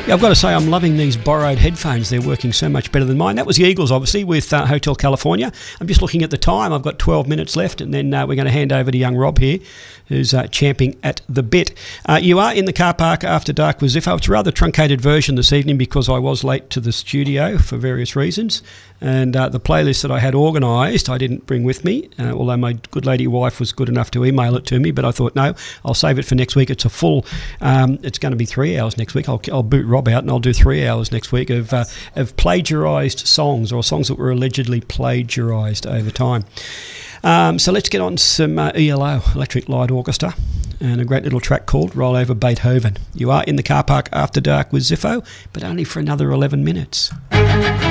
Yeah, I've got to say I'm loving these borrowed headphones. They're working so much better than mine. That was the Eagles, obviously, with Hotel California. I'm just looking at the time. I've got 12 minutes left, and then we're going to hand over to young Rob here, who's champing at the bit. You are in the car park after dark with Ziffo. It's a rather truncated version this evening because I was late to the studio for various reasons. And the playlist that I had organised, I didn't bring with me, although my good lady wife was good enough to email it to me. But I thought, no, I'll save it for next week. It's a full, it's going to be 3 hours next week. I'll boot Rob out and I'll do 3 hours next week of plagiarised songs, or songs that were allegedly plagiarised over time. So let's get on some ELO, Electric Light Orchestra, and a great little track called Roll Over Beethoven. You are in the car park after dark with Ziffo, but only for another 11 minutes.